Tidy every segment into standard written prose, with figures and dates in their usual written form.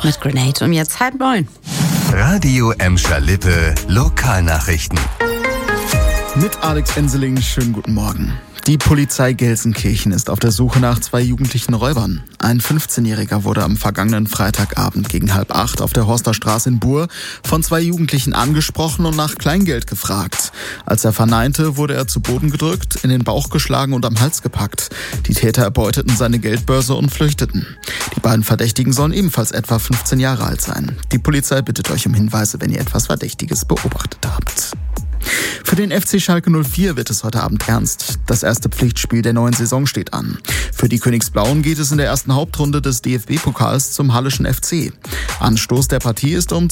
mit Grenade um jetzt 8:30. Radio Emscher-Lippe Lokalnachrichten. Mit Alex Enseling, schönen guten Morgen. Die Polizei Gelsenkirchen ist auf der Suche nach 2 jugendlichen Räubern. Ein 15-Jähriger wurde am vergangenen Freitagabend gegen 7:30 auf der Horsterstraße in Buhr von 2 Jugendlichen angesprochen und nach Kleingeld gefragt. Als er verneinte, wurde er zu Boden gedrückt, in den Bauch geschlagen und am Hals gepackt. Die Täter erbeuteten seine Geldbörse und flüchteten. Die beiden Verdächtigen sollen ebenfalls etwa 15 Jahre alt sein. Die Polizei bittet euch um Hinweise, wenn ihr etwas Verdächtiges beobachtet habt. Für den FC Schalke 04 wird es heute Abend ernst. Das erste Pflichtspiel der neuen Saison steht an. Für die Königsblauen geht es in der ersten Hauptrunde des DFB-Pokals zum Halleschen FC. Anstoß der Partie ist um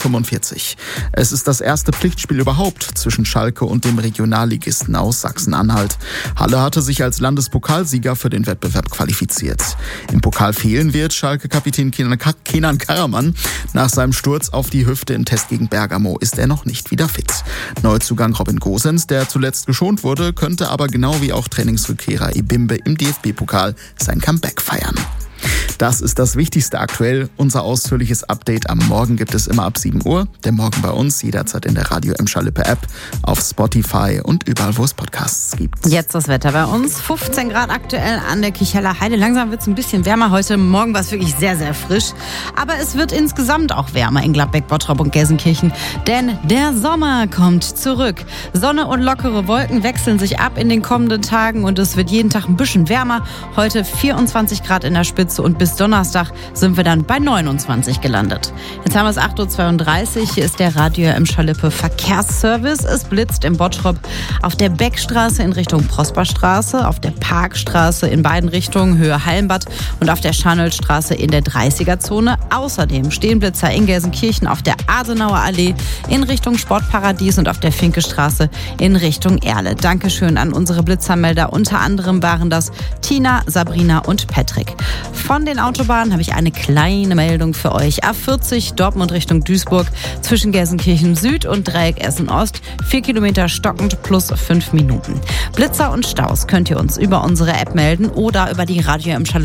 20:45 Uhr. Es ist das erste Pflichtspiel überhaupt zwischen Schalke und dem Regionalligisten aus Sachsen-Anhalt. Halle hatte sich als Landespokalsieger für den Wettbewerb qualifiziert. Im Pokal fehlen wird Schalke-Kapitän Kenan Karaman. Nach seinem Sturz auf die Hüfte im Test gegen Bergamo ist er noch nicht wieder fit. Neuzugang Robin Gosens, der zuletzt geschont wurde, könnte aber genau wie auch Trainingsrückkehrer Ibimbe im DFB-Pokal sein Comeback feiern. Das ist das Wichtigste aktuell. Unser ausführliches Update am Morgen gibt es immer ab 7 Uhr. Der Morgen bei uns jederzeit in der Radio Emscher-Lippe App, auf Spotify und überall, wo es Podcasts gibt. Jetzt das Wetter bei uns. 15 Grad aktuell an der Kicheler Heide. Langsam wird es ein bisschen wärmer. Heute Morgen war es wirklich sehr, sehr frisch. Aber es wird insgesamt auch wärmer in Gladbeck, Bottrop und Gelsenkirchen. Denn der Sommer kommt zurück. Sonne und lockere Wolken wechseln sich ab in den kommenden Tagen und es wird jeden Tag ein bisschen wärmer. Heute 24 Grad in der Spitze und bis Donnerstag sind wir dann bei 29 gelandet. Jetzt haben wir es 8:32 Uhr. Hier ist der Radio Emscher-Lippe Verkehrsservice. Es blitzt im Bottrop auf der Beckstraße in Richtung Prosperstraße, auf der Parkstraße in beiden Richtungen Höhe Hallenbad und auf der Scharnölstraße in der 30er-Zone. Außerdem stehen Blitzer in Gelsenkirchen auf der Adenauer Allee in Richtung Sportparadies und auf der Finkestraße in Richtung Erle. Dankeschön an unsere Blitzermelder. Unter anderem waren das Tina, Sabrina und Patrick. Von den Autobahnen habe ich eine kleine Meldung für euch. A40 Dortmund Richtung Duisburg zwischen Gelsenkirchen Süd und Dreieck Essen Ost. 4 Kilometer stockend plus 5 Minuten. Blitzer und Staus könnt ihr uns über unsere App melden oder über die Radio Emscher